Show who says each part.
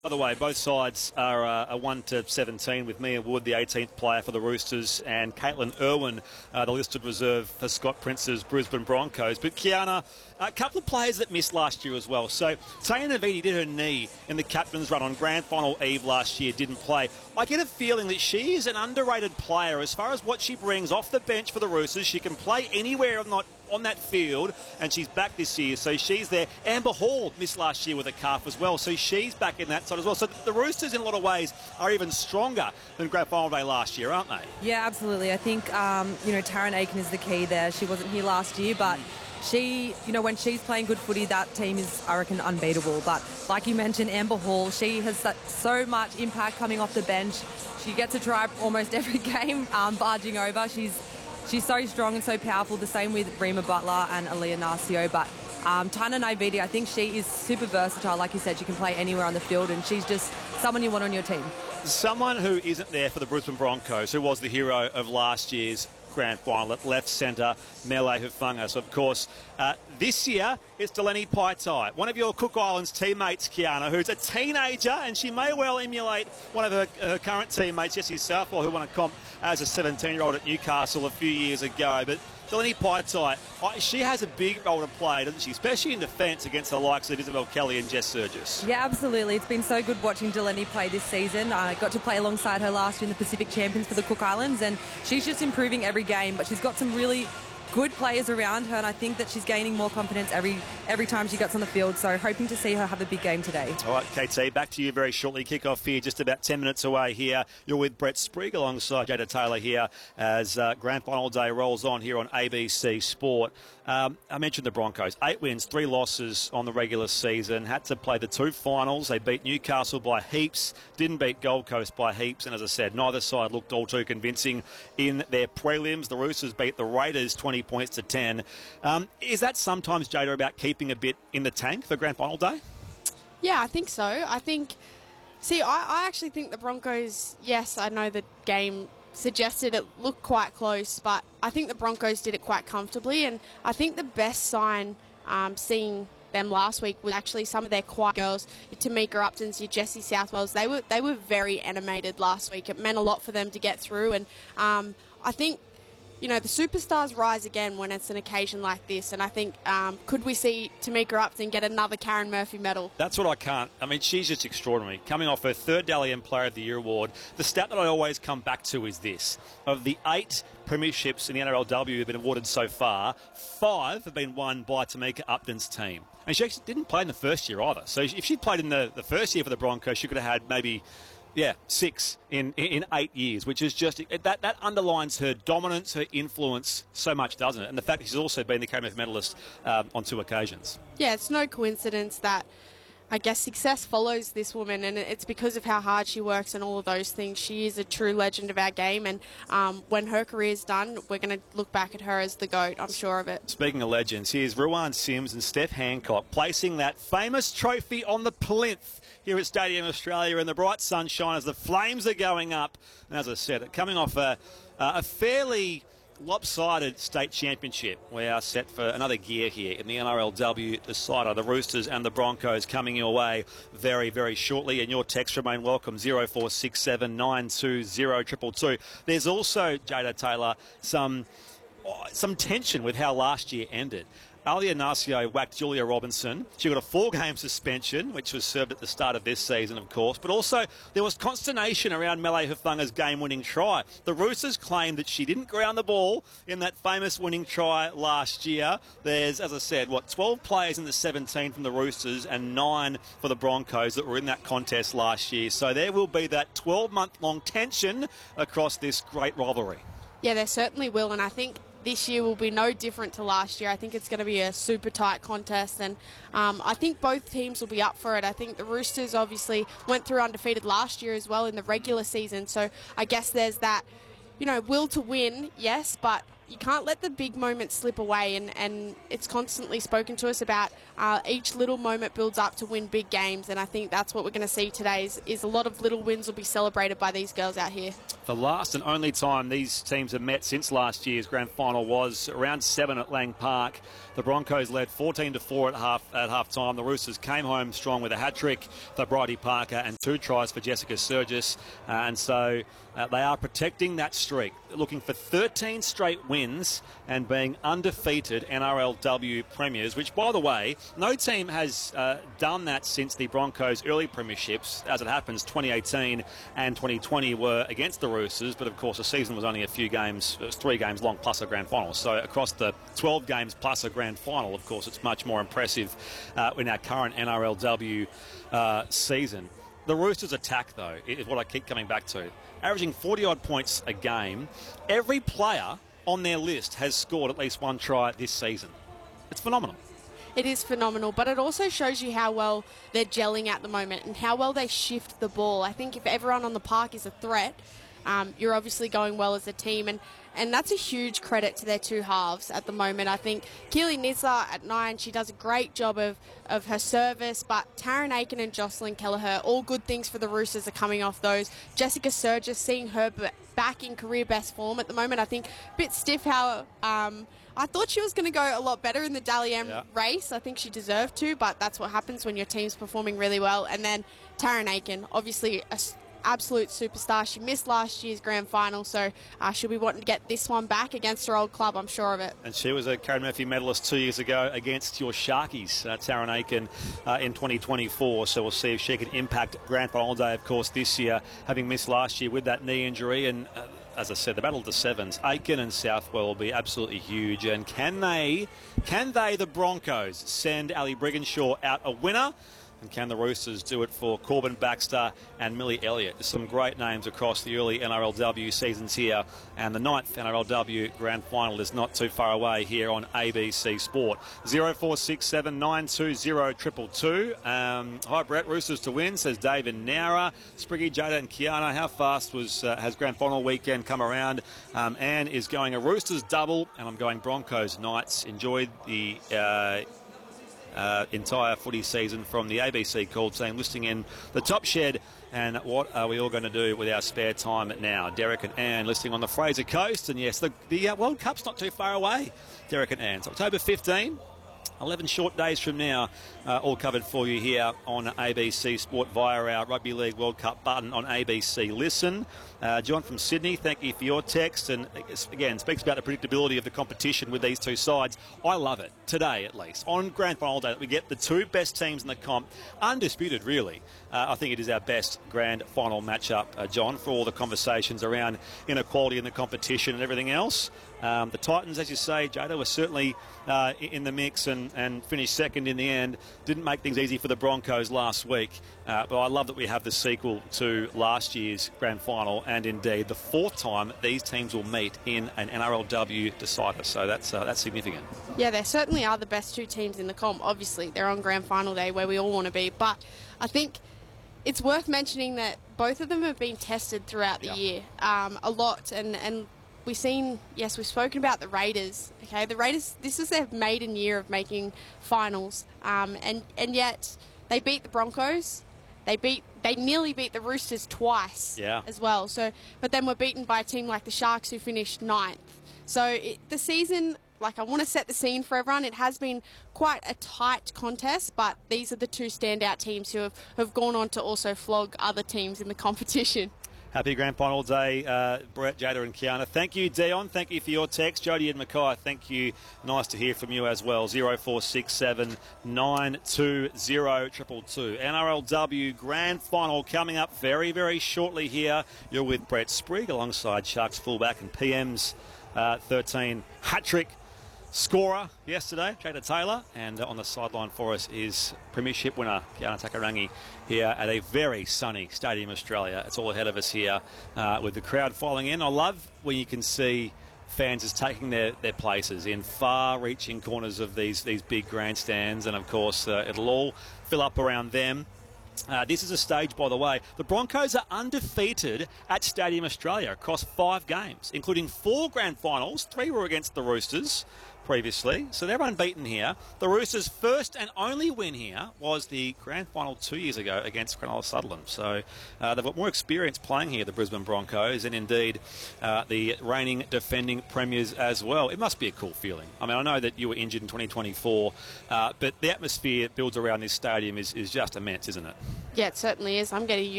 Speaker 1: By the way, both sides are a 1-17 with Mia Wood, the 18th player for the Roosters, and Caitlin Irwin, the listed reserve for Scott Prince's Brisbane Broncos. But Kiana, a couple of players that missed last year as well. So Taya Navidi did her knee in the captain's run on grand final eve last year, didn't play. I get a feeling that she is an underrated player as far as what she brings off the bench for the Roosters. She can play anywhere on that field, and she's back this year, so she's there. Amber Hall missed last year with a calf as well, so she's back in that side as well. So the Roosters, in a lot of ways, are even stronger than grand final day last year, aren't they?
Speaker 2: Yeah, absolutely. I think, Taryn Aiken is the key there. She wasn't here last year, but she, when she's playing good footy, that team is, I reckon, unbeatable. But like you mentioned, Amber Hall, she has so much impact coming off the bench. She gets a try almost every game, barging over. She's so strong and so powerful, the same with Rima Butler and Aaliyah Narcio. But Taina Naividi, I think she is super versatile. Like you said, she can play anywhere on the field, and she's just someone you want on your team.
Speaker 1: Someone who isn't there for the Brisbane Broncos, who was the hero of last year's grand final at left centre, Mele Hufanga. So, of course, this year it's Delaney Paitai, one of your Cook Islands teammates, Kiana, who's a teenager, and she may well emulate one of her current teammates, Jessie Southwell, who won a comp as a 17-year-old at Newcastle a few years ago. But Delaney Paitai, she has a big role to play, doesn't she? Especially in defence against the likes of Isabel Kelly and Jess Surgis.
Speaker 2: Yeah, absolutely. It's been so good watching Delaney play this season. I got to play alongside her last year in the Pacific Champions for the Cook Islands, and she's just improving every game. But she's got some really good players around her, and I think that she's gaining more confidence every time she gets on the field. So hoping to see her have a big game today.
Speaker 1: All right, KT, back to you very shortly. Kick-off here, just about 10 minutes away here. You're with Brett Sprigg alongside Jada Taylor here as grand final day rolls on here on ABC Sport. I mentioned the Broncos. 8 wins, 3 losses on the regular season. Had to play the 2 finals. They beat Newcastle by heaps, didn't beat Gold Coast by heaps, and as I said, neither side looked all too convincing in their prelims. The Roosters beat the Raiders 20 points to 10. Is that sometimes, Jada, about keeping a bit in the tank for grand final day?
Speaker 3: Yeah, I think so. I actually think the Broncos, yes, I know the game suggested it looked quite close, but I think the Broncos did it quite comfortably, and I think the best sign seeing them last week was actually some of their quiet girls, your Tamika Uptons, your Jessie Southwells. They were very animated last week. It meant a lot for them to get through, and I think the superstars rise again when it's an occasion like this, and I think could we see Tamika Upton get another Karen Murphy medal? That's
Speaker 1: what I can't. I mean, she's just extraordinary. Coming off her 3rd Dally M Player of the Year award, the stat that I always come back to is this. Of the 8 premierships in the NRLW that have been awarded so far, 5 have been won by Tamika Upton's team. And she actually didn't play in the first year either. So if she'd played in the first year for the Broncos, she could have had maybe 6 in 8 years, which is just that underlines her dominance, her influence so much, doesn't it? And the fact that she's also been the KMF medalist on 2 occasions. Yeah, it's no coincidence that I guess success follows this woman, and it's because of how hard she works and all of those things. She is a true legend of our game, and when her career's done, we're going to look back at her as the GOAT, I'm sure of it. Speaking of legends, here's Ruan Sims and Steph Hancock placing that famous trophy on the plinth here at Stadium Australia in the bright sunshine as the flames are going up. And as I said, coming off a fairly lopsided state championship, we are set for another gear here in the NRLW decider. The Roosters and the Broncos coming your way very, very shortly. And your texts remain welcome, 0467 920 222. There's also, Jada Taylor, some tension with how last year ended. Aaliyah Narcio whacked Julia Robinson. She got a 4-game suspension, which was served at the start of this season, of course. But also, there was consternation around Mele Hufanga's game-winning try. The Roosters claimed that she didn't ground the ball in that famous winning try last year. There's, as I said, 12 players in the 17 from the Roosters and 9 for the Broncos that were in that contest last year. So there will be that 12-month-long tension across this great rivalry. Yeah, there certainly will, and I think this year will be no different to last year. I think it's going to be a super tight contest, and I think both teams will be up for it. I think the Roosters obviously went through undefeated last year as well in the regular season, so I guess there's that, will to win, yes, but
Speaker 3: you can't let the big moments slip away, and it's constantly spoken to us about each little moment builds up to win big games, and I think that's what we're going to see today is a lot of little wins will be celebrated by these girls out here.
Speaker 1: The last and only time these teams have met since last year's grand final was around 7 at Lang Park. The Broncos led 14-4 at half time. The Roosters came home strong with a hat-trick for Bridie Parker and 2 tries for Jessica Surgis. And so they are protecting that streak, looking for 13 straight wins and being undefeated NRLW premiers, which, by the way, no team has done that since the Broncos' early premierships. As it happens, 2018 and 2020 were against the Roosters, but of course the season was only a few games, it was 3 games long plus a grand final. So across the 12 games plus a grand final, of course, it's much more impressive in our current NRLW season. The Roosters' attack, though, is what I keep coming back to. Averaging 40-odd points a game. Every player on their list has scored at least 1 try this season. It's phenomenal.
Speaker 3: It is phenomenal, but it also shows you how well they're gelling at the moment and how well they shift the ball. I think if everyone on the park is a threat, you're obviously going well as a team, and that's a huge credit to their 2 halves at the moment. I think Keely Nizzler at 9, she does a great job of her service, but Taryn Aiken and Jocelyn Kelleher, all good things for the Roosters are coming off those. Jessica Surgis, seeing her back in career best form at the moment. I think a bit stiff how I thought she was going to go a lot better in the Dally M race. I think she deserved to, but that's what happens when your team's performing really well. And then Taryn Aiken, obviously a absolute superstar. She missed last year's grand final, so she'll be wanting to get this one back against her old club, I'm sure of it.
Speaker 1: And she was a Karen Murphy medalist 2 years ago against your Sharkies, Taryn Aiken, in 2024. So we'll see if she can impact grand final day, of course, this year, having missed last year with that knee injury. And as I said, the battle of the sevens, Aiken and Southwell will be absolutely huge. And can they, the Broncos, send Ali Brigginshaw out a winner? And can the Roosters do it for Corbin Baxter and Millie Elliott? There's some great names across the early NRLW seasons here. And the 9th NRLW Grand Final is not too far away here on ABC Sport. 0467 920 222. Hi, Brett. Roosters to win, says Dave in Nowra. Spriggy, Jada and Kiana, how fast has Grand Final weekend come around? Anne is going a Roosters double, and I'm going Broncos Knights. Enjoyed the entire footy season from the ABC call team, listing in the top shed. And what are we all going to do with our spare time now? Derek and Anne listing on the Fraser Coast. And yes, the World Cup's not too far away. Derek and Anne. It's October 15. 11 short days from now, all covered for you here on ABC Sport via our Rugby League World Cup button on ABC Listen. John from Sydney, thank you for your text. And again, speaks about the predictability of the competition with these 2 sides. I love it, today at least, on Grand Final day, that we get the 2 best teams in the comp, undisputed really. I think it is our best Grand Final matchup, John, for all the conversations around inequality in the competition and everything else. The Titans, as you say, Jada, were certainly in the mix and finished second in the end. Didn't make things easy for the Broncos last week. But I love that we have the sequel to last year's Grand Final, and indeed the 4th time these teams will meet in an NRLW decider. So that's significant.
Speaker 3: Yeah, they certainly are the best 2 teams in the comp. Obviously, they're on Grand Final day where we all want to be. But I think it's worth mentioning that both of them have been tested throughout the year a lot. And we've spoken about the Raiders. Okay, the Raiders, this is their maiden year of making finals. And yet they beat the Broncos. They nearly beat the Roosters twice as well. So, but then were beaten by a team like the Sharks, who finished 9th. So the season, I want to set the scene for everyone. It has been quite a tight contest, but these are the 2 standout teams who have gone on to also flog other teams in the competition.
Speaker 1: Happy Grand Final day, Brett, Jada and Kiana. Thank you, Dion. Thank you for your text. Jodie and Mackay, thank you. Nice to hear from you as well. 0467 920 222. NRLW Grand Final coming up very, very shortly here. You're with Brett Sprigg alongside Sharks fullback and PM's 13 hat-trick scorer yesterday, Jada Taylor, and on the sideline for us is Premiership winner Kiana Takarangi here at a very sunny Stadium Australia. It's all ahead of us here with the crowd filing in. I love when you can see fans just taking their places in far-reaching corners of these big grandstands, and of course it'll all fill up around them. This is a stage, by the way. The Broncos are undefeated at Stadium Australia across 5 games, including 4 grand finals. 3 were against the Roosters previously, so they're unbeaten here. The Roosters' first and only win here was the grand final 2 years ago against Cronulla Sutherland. So they've got more experience playing here, the Brisbane Broncos, and indeed the reigning defending premiers as well. It must be a cool feeling. I mean, I know that you were injured in 2024, but the atmosphere that builds around this stadium is just immense, isn't it?
Speaker 3: Yeah, it certainly is. I'm getting used